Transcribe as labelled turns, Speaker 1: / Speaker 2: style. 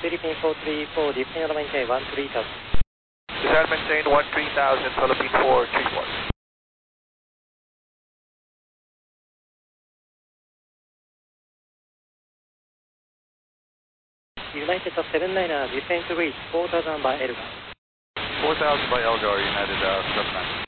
Speaker 1: Philippine 434, descend and maintain 13,000.
Speaker 2: Descend maintain 13,000, Philippine 434.
Speaker 1: United 79er, descend to reach 4,000 by Elgar.
Speaker 2: 4,000 by Elgar, United 79.